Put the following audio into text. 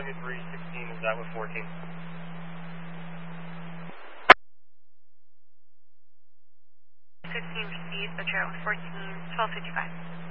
2316, is that with 14? 16 received, the trail 14, 1255.